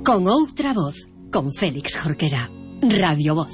Con outra voz, con Félix Jorquera. Radio Voz.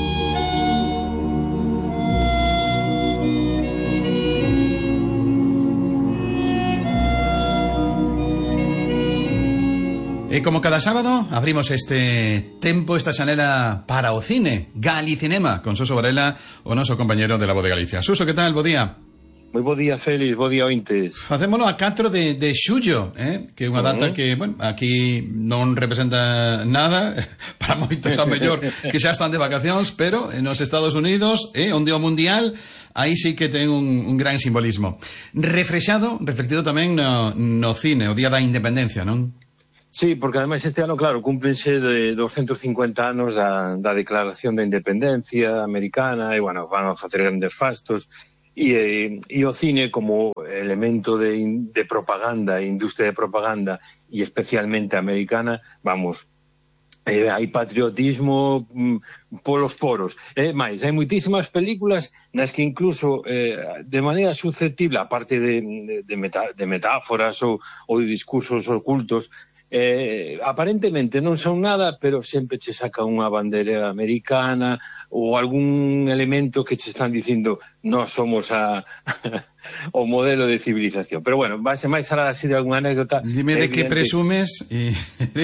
E como cada sábado abrimos este tempo, esta xanela para o cine, Galicinema, con Suso Varela, o noso compañero de La Voz de Galicia. Suso, que tal? Bo día. Moi bo día, Félix, bo día ointes. Facémolo a 4 de xullo, que é unha data que, bueno, aquí non representa nada, para moitos a mellor que xa están de vacacións, pero nos Estados Unidos, onde o mundial, aí sí que ten un gran simbolismo. Reflectido tamén no cine, o Día da Independencia, non? Sí, porque ademais este ano, claro, cúmplense de 250 anos da Declaración da Independencia americana, e, bueno, van a facer grandes fastos, e o cine como elemento de propaganda, industria de propaganda, e especialmente americana, vamos, hai patriotismo polos poros. Mais, hai moitísimas películas nas que incluso de maneira susceptible, aparte de metáforas ou de discursos ocultos, aparentemente non son nada, pero sempre che saca unha bandeira americana ou algún elemento que che están dicindo nós somos o modelo de civilización. Pero bueno, vai ser máis alá así de alguna anécdota. Dime de que presumes e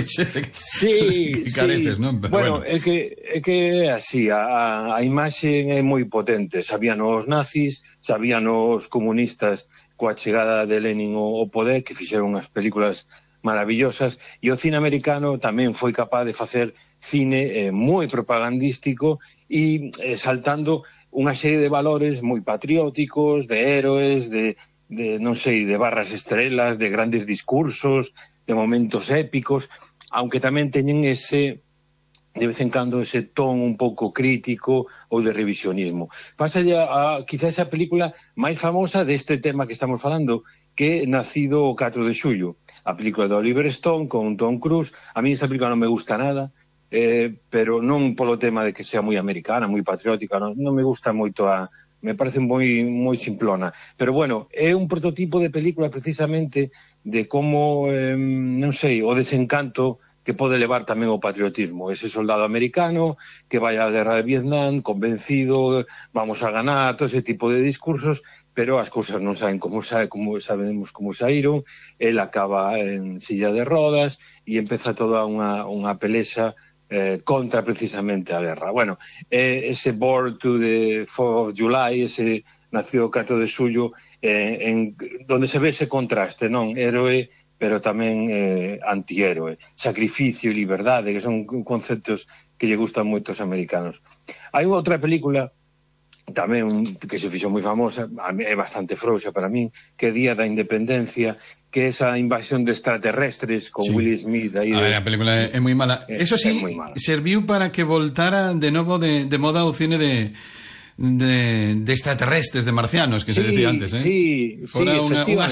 sí, careces, non? Bueno, é que é así, a imaxe é moi potente. Sabían os nazis, sabían os comunistas coa chegada de Lenin ao poder, que fixeron as películas maravillosas, e o cine americano tamén foi capaz de facer cine moi propagandístico e saltando unha serie de valores moi patrióticos, de héroes, de non sei, de barras estrelas, de grandes discursos, de momentos épicos, aunque tamén teñen ese, de vez en cando, ese ton un pouco crítico ou de revisionismo. Pasa a quizá esa película máis famosa deste tema que estamos falando, que Nacido o 4 de xullo, a película de Oliver Stone con Tom Cruise. A mí esa película non me gusta nada, pero non polo tema de que sea moi americana, moi patriótica, non me gusta moito, me parece moi simplona. Pero bueno, é un prototipo de película precisamente de como, non sei, o desencanto que pode levar tamén o patriotismo. Ese soldado americano que vai á guerra de Vietnam convencido, vamos a ganar, todo ese tipo de discursos, pero as cousas non saben como sabemos como saíron. El acaba en silla de rodas e empeza toda unha pelexa contra precisamente a guerra. Bueno, ese Born to the 4th of July, ese Nacido o 4 de xullo, donde se ve ese contraste, non? Héroe, pero tamén antihéroe, sacrificio e liberdade, que son conceptos que lle gustan moito aos americanos. Hai outra película tamén que se fixo moi famosa, é bastante frouxa para min, que é Día da Independencia, que é esa invasión de extraterrestres con Will Smith. A película é moi mala. Eso sí, serviu para que voltara de novo de moda o cine de extraterrestres, de marcianos, que se decía antes, Fora unha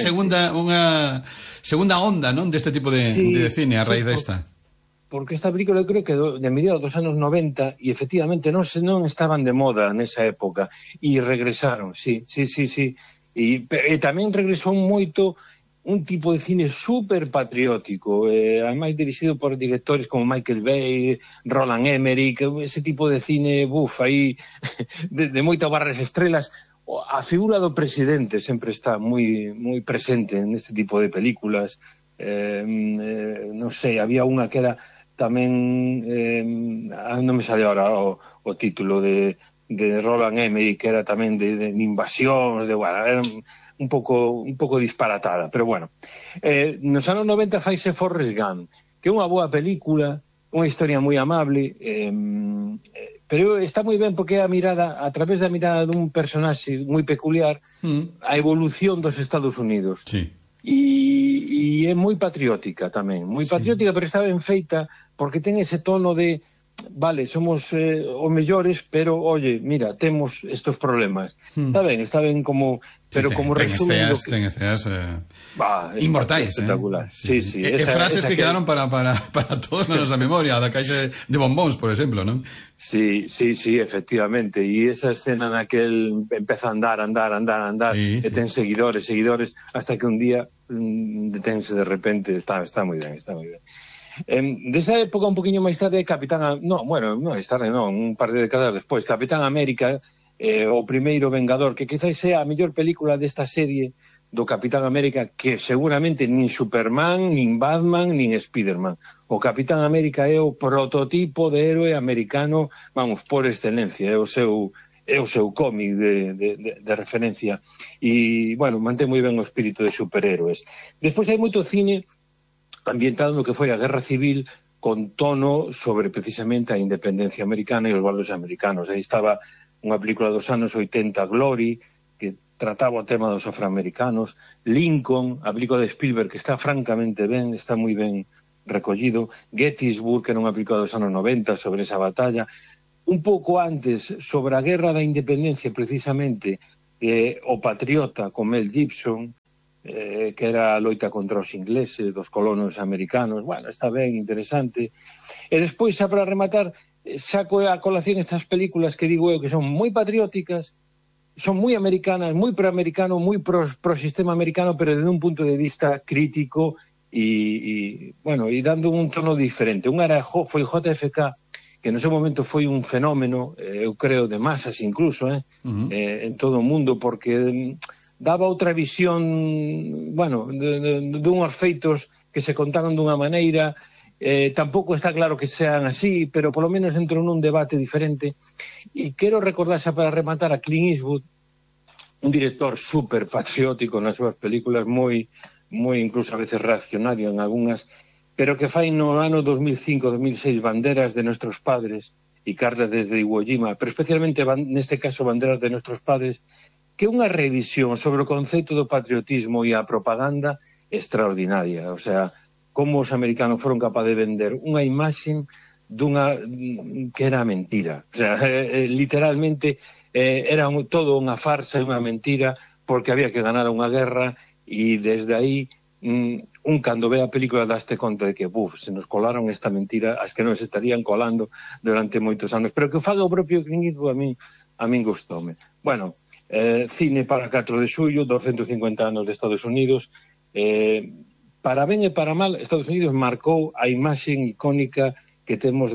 segunda onda, non, deste tipo de cine a raíz desta. Porque esta película eu creo que de mediados dos anos 90 e efectivamente non estaban de moda nesa época e regresaron, sí. E tamén regresou moito un tipo de cine super patriótico, ademais dirixido por directores como Michael Bay, Roland Emmerich, ese tipo de cine, aí de moitas barras estrelas. A figura do presidente sempre está moi presente neste tipo de películas. Non sei, había unha que era tamén, non me sale ahora o título de Roland Emmerich, que era tamén de invasións, era un pouco disparatada, pero bueno. Nos anos 90 faise Forrest Gump, que é unha boa película, unha historia moi amable, pero está moi ben porque é a través da mirada dun personaxe moi peculiar, a evolución dos Estados Unidos. Sí. E é moi patriótica tamén, patriótica, pero está ben feita porque ten ese tono de vale, somos os mellores, pero, oye, mira, temos estos problemas. Está ben como, pero como resumen... Ten esteas inmortais, espectacular. Sí. Frases que quedaron para todos na nosa memoria, da caixa de bombóns, por exemplo, non? Sí, efectivamente. E esa escena na que el empeza a andar, e ten seguidores, hasta que un día detense de repente. Está moi ben. Desa época, un poquinho máis tarde, un par de décadas despois, Capitán América, o primeiro Vengador, que quizás sea a mellor película desta serie do Capitán América, que seguramente nin Superman, nin Batman, nin Spiderman. O Capitán América é o prototipo de héroe americano, vamos, por excelencia, é o seu cómic de referencia. E, bueno, mantén moi ben o espírito de superhéroes. Despois hai moito cine ambientado no que foi a Guerra Civil, con tono sobre precisamente a independencia americana e os valores americanos. Aí estaba unha película dos anos 80, Glory, que trataba o tema dos afroamericanos, Lincoln, a película de Spielberg, que está francamente ben, está moi ben recollido, Gettysburg, que era unha película dos anos 90 sobre esa batalla. Un pouco antes, sobre a guerra da independencia, precisamente, o Patriota, con Mel Gibson, que era a loita contra os ingleses, dos colonos americanos. Bueno, está ben, interesante. E despois, xa para rematar, saco a colación estas películas que digo eu que son moi patrióticas, son moi americanas, moi proamericano, moi pro sistema americano, pero desde un punto de vista crítico e dando un tono diferente. Un era foi JFK, que no seu momento foi un fenómeno, eu creo, de masas incluso, en todo o mundo, porque daba outra visión, dunhos feitos que se contaron dunha maneira. Tampouco está claro que sean así, pero polo menos entrou nun debate diferente. E quero recordar xa para rematar a Clint Eastwood, un director super patriótico nas súas películas, moi incluso a veces reaccionario en algunhas, pero que fai no ano 2005-2006 Banderas de Nuestros Padres e Cartas desde Iwo Jima, pero especialmente neste caso Banderas de Nuestros Padres, que é unha revisión sobre o conceito do patriotismo e a propaganda extraordinaria. O sea, como os americanos foron capaces de vender unha imaxe que era mentira. O sea, literalmente era todo unha farsa e unha mentira, porque había que ganar unha guerra, e desde aí cando ve a película daste conta de que se nos colaron esta mentira, as que nos estarían colando durante moitos anos, pero que o faga o propio Clint Eastwood a min gustoume. Bueno, cine para 4 de xullo, 250 anos de Estados Unidos. Para ben e para mal, Estados Unidos marcou a imaxe icónica que temos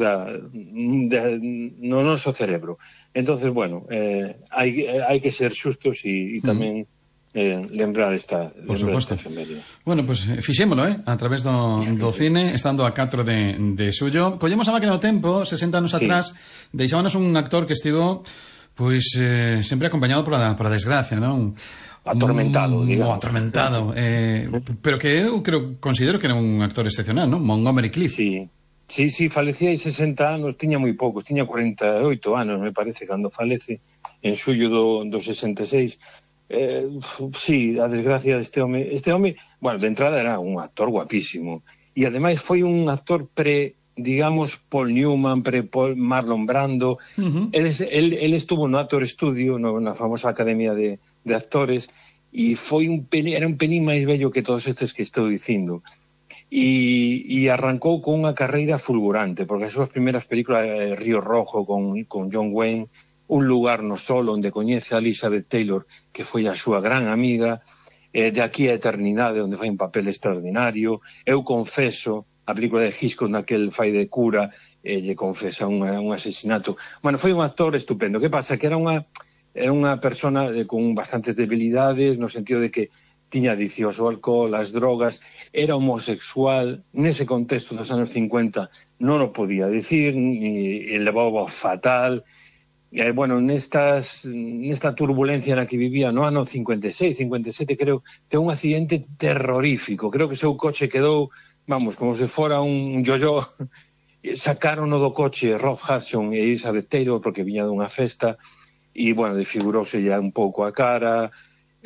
no noso cerebro. Entonces, bueno, hai que ser xustos e tamén lembrar esta efeméride. Bueno, pues fixémolo, a través do cine, estando a 4 de xullo. Collemos a máquina do tempo, 60 anos atrás, deixábanos un actor que estivo pois sempre acompañado por a desgracia, non? Atormentado, digamos. Atormentado, pero que eu considero que era un actor excepcional, non? Montgomery Clift. Sí, falecía hai 60 anos, tiña moi poucos, tiña 48 anos, me parece, cando falece, en xullo do 66. Sí, a desgracia deste home. Este home, bueno, de entrada era un actor guapísimo, e ademais foi un actor digamos, Paul Newman, Marlon Brando. Él estuvo no Actor Studio, na famosa academia de actores, e era un pelín máis bello que todos estes que estou dicindo, e arrancou con unha carreira fulgurante, porque as súas primeiras películas, Río Rojo con John Wayne, Un lugar no sol, onde coñece a Elizabeth Taylor, que foi a súa gran amiga, De aquí a eternidade, onde fai un papel extraordinario, Eu confeso, a película de Hitchcock naquel fai de cura, lle confesa un asesinato. Bueno, foi un actor estupendo. Que pasa? Que era unha persona con bastantes debilidades, no sentido de que tiña adiccións ao alcohol, as drogas, era homosexual, nese contexto dos anos 50 non o podía dicir, e levaba fatal. Bueno, nesta turbulencia na que vivía no ano 56, 57, creo, ten un accidente terrorífico. Creo que o seu coche quedou, vamos, como se fora un yo-yo. Sacaron do coche Rob Hudson e Elizabeth Taylor porque viña dunha festa, e, bueno, desfigurouse ya un pouco a cara,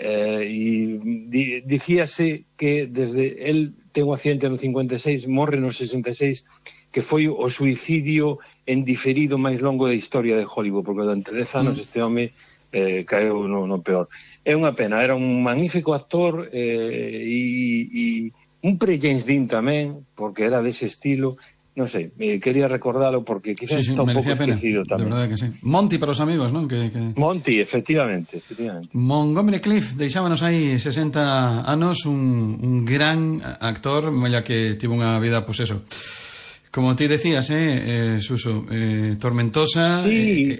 e dicíase que desde el ten un accidente no 56, morre no 66, que foi o suicidio en diferido máis longo da historia de Hollywood, porque durante 10 anos este home caeu no peor. É unha pena, era un magnífico actor, e un pre-James Dean tamén, porque era dese estilo. Non sei, quería recordarlo porque quizás está un pouco esquecido tamén. De verdade que sí. Monty para os amigos, non? Monty, efectivamente. Montgomery Clift, deixábanos aí 60 anos, un gran actor, malla que tivo unha vida, pois eso, Como ti decías, Suso, tormentosa, sí.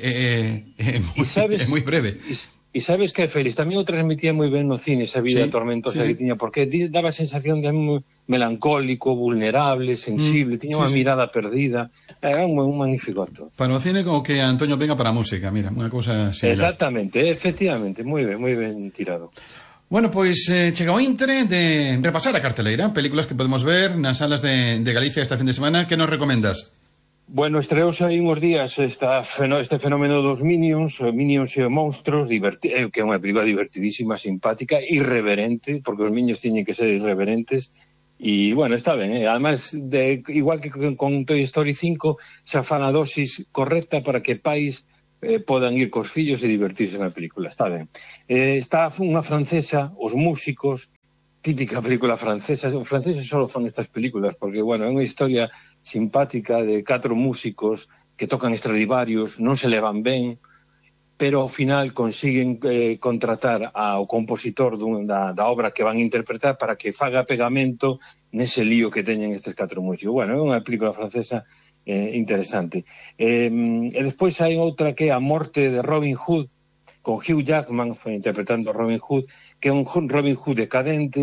moi breve. E sabes que, Félix, tamén o transmitía moi ben no cine esa vida tormentosa que tiña, porque daba a sensación de moi melancólico, vulnerable, sensible, tiña unha mirada perdida, era un magnífico actor. Para o cine como que Antonio Venga para a música, mira, unha cousa similar. Exactamente, efectivamente, moi ben tirado. Bueno, pois chega o intre de repasar a carteleira, películas que podemos ver nas salas de Galicia este fin de semana. Que nos recomendas? Bueno, estreouse aí uns días este fenómeno dos Minions e monstros, que é unha película divertidísima, simpática, irreverente, porque os Minions tiñen que ser irreverentes, e, bueno, está ben, además, igual que con Toy Story 5, xa fan a dosis correcta para que pais podan ir cos fillos e divertirse na película, está ben. Está unha francesa, Os Músicos, típica película francesa. Os franceses só fan estas películas porque, bueno, é unha historia simpática de 4 músicos que tocan Stradivarius, non se levan ben, pero ao final consiguen contratar ao compositor da obra que van a interpretar para que faga pegamento nese lío que teñen estes 4 músicos. Bueno, é unha película francesa interesante. E despois hai outra que é A morte de Robin Hood, con Hugh Jackman interpretando a Robin Hood, que é un Robin Hood decadente.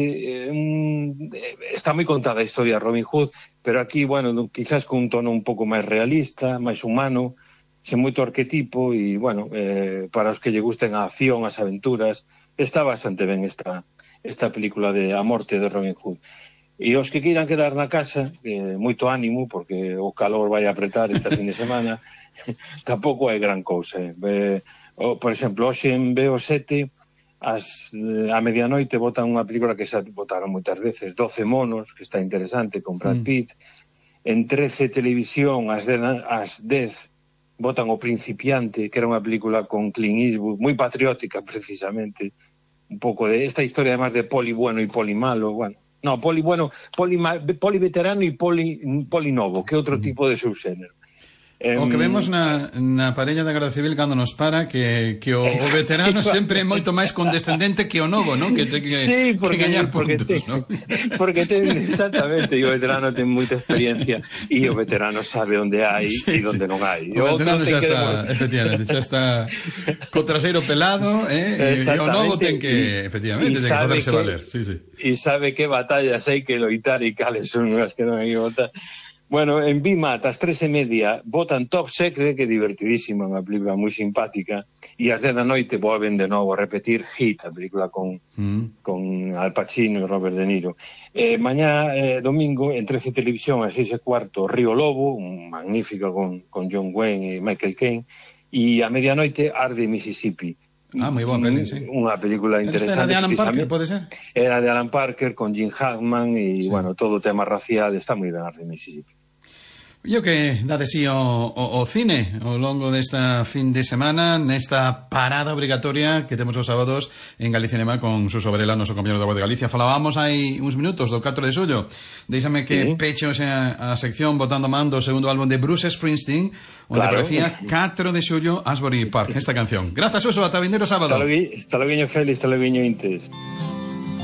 Está moi contada a historia de Robin Hood, pero aquí, bueno, quizás con un tono un pouco máis realista, máis humano, sen moito arquetipo, e, bueno, para os que lle gusten a acción, as aventuras, está bastante ben esta película de A morte de Robin Hood. E os que queiran quedar na casa, moito ánimo, porque o calor vai apretar este fin de semana, tampouco é gran cousa. Por exemplo, hoxe en BO7 a medianoite botan unha película que xa botaron moitas veces, 12 monos, que está interesante, con Brad Pitt. En 13 Televisión ás 10 botan O Principiante, que era unha película con Clint Eastwood, moi patriótica precisamente, un pouco de esta historia además de poli bueno e poli malo, bueno, no, poli bueno, poli veterano e poli novo, que é outro tipo de subxénero. O que vemos na parella da Garda Civil cando nos para que o veterano sempre é moito máis condescendente que o novo, non? Que gañar puntos, non? Porque exactamente, e o veterano ten moita experiencia e o veterano sabe onde hai e onde non hai. O veterano xa está, efectivamente, xa está co traseiro pelado, e o novo ten que, efectivamente, ten que facerse valer. E sabe que batallas hai que loitar e cales son as que non hai que botar. Bueno, en BIMAT, ás 3:30, votan Top Secret, que é divertidísima, unha película moi simpática, e ás 10 da noite volven de novo a repetir Hit, a película con Al Pacino e Robert De Niro. Mañá, domingo, en 13 Televisión, ás 6:15, Río Lobo, un magnífico con John Wayne e Michael Caine, e a medianoite, Arde, Mississippi. Moi boa peli, sí. Unha película interesante. Era de Alan Parker, pode ser? Era de Alan Parker, con Jim Hackman, e, bueno, todo o tema racial, está moi ben Arde, Mississippi. E o que dade si o cine ao longo desta fin de semana, nesta parada obrigatoria que temos os sábados en Galicinema con Suso Varela, noso compañero da Voz de Galicia. Falábamos hai uns minutos do 4 de xullo. Déixame que peche a sección botando man do segundo álbum de Bruce Springsteen, onde aparecía 4 de xullo Asbury Park, esta canción. Grazas, Suso, ata vindeiro sábado. Hasta loguiño, Félix, hasta loguiño, Intes.